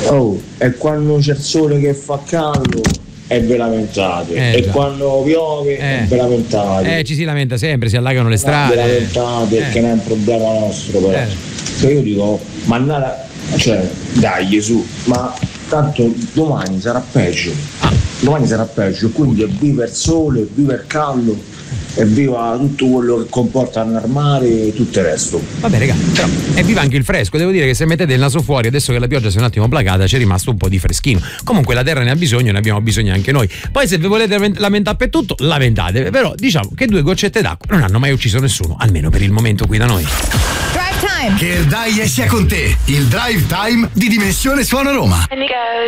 Oh, e quando c'è il sole che fa caldo è ve lamentate, e già. quando piove è ve lamentate. Ci si lamenta sempre, si allagano le strade. Ve lamentate perché non è un problema nostro, però. Che io dico, ma andare, cioè, dai su, ma tanto domani sarà peggio. Domani sarà peggio, quindi evviva il sole, evviva il caldo, evviva tutto quello che comporta andare al mare e tutto il resto. Vabbè raga, però evviva anche il fresco. Devo dire che se mettete il naso fuori, adesso che la pioggia si è un attimo placata, c'è rimasto un po' di freschino. Comunque la terra ne ha bisogno, ne abbiamo bisogno anche noi. Poi se vi volete lamentare per tutto, lamentatevi. Però diciamo che 2 goccette d'acqua non hanno mai ucciso nessuno, almeno per il momento qui da noi. Che il dai sia con te, il drive time di Dimensione Suono Roma.